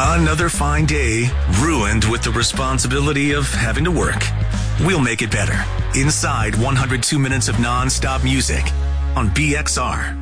Another fine day, ruined with the responsibility of having to work. We'll make it better. Inside 102 minutes of non-stop music on BXR.